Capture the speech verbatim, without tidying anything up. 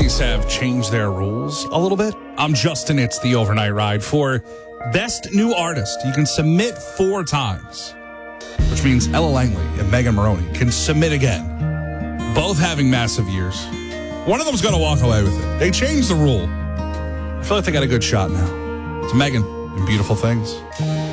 Grammys have changed their rules a little bit. I'm Justin, it's the Overnight Ride. For Best New Artist, you can submit four times, which means Ella Langley and Megan Moroney can submit again, both having massive years. One of them's going to walk away with it. They changed the rule. I feel like they got a good shot now. It's Megan and Beautiful Things.